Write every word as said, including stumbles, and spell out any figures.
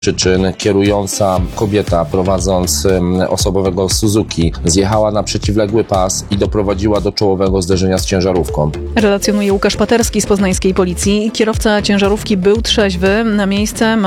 przyczyn kierująca kobieta prowadząc osobowego Suzuki zjechała na przeciwległy pas i doprowadziła do czołowego zderzenia z ciężarówką. Relacjonuje Łukasz Paterski z poznańskiej policji. Kierowca ciężarówki był trzeźwy. Na miejsce